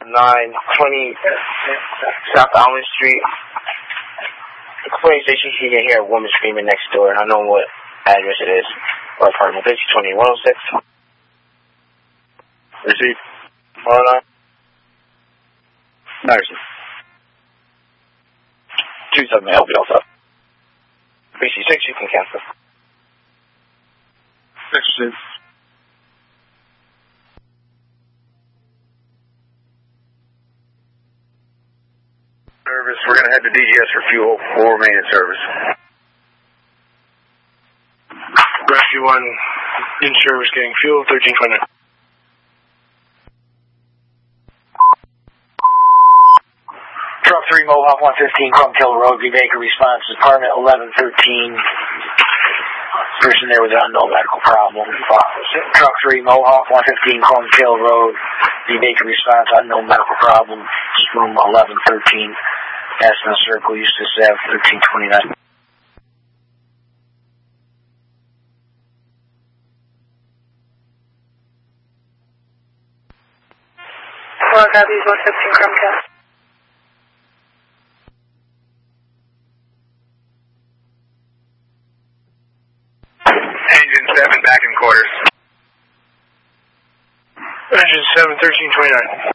920 South Almond Street. The police station, you can hear a woman screaming next door, and I know what address it is, or apartment, 5220, 106. Receive. 109. Nice. 27, may I help you also? 366, you can cancel. 66. Service, we're going to head to DGS for fuel. We'll remain in service. Rescue 1 in service getting fuel, 1320. Truck 3, Mohawk 115, Crumpkill Road, Baker response, apartment 1113. Person there with an unknown medical problem. Truck 3, Mohawk 115, Crumpkill Road, Baker response, unknown medical problem. Room 1113. Aspen Circle, Eustis Ave, 1329. Well, copies 115 Crumpkill. Engine 7 back in quarters. Engine 7, 1329.